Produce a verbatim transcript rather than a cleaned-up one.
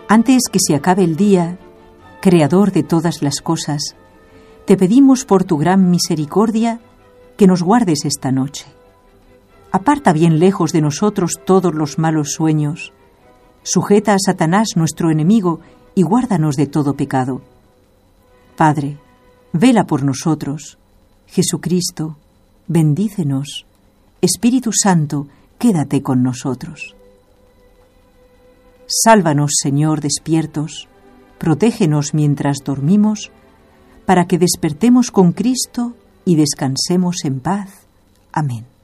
Antes que se acabe el día, Creador de todas las cosas, te pedimos por tu gran misericordia que nos guardes esta noche. Aparta bien lejos de nosotros todos los malos sueños. Sujeta a Satanás, nuestro enemigo, y guárdanos de todo pecado. Padre, vela por nosotros. Jesucristo, bendícenos. Espíritu Santo, quédate con nosotros. Sálvanos, Señor, despiertos. Protégenos mientras dormimos, para que despertemos con Cristo y descansemos en paz. Amén.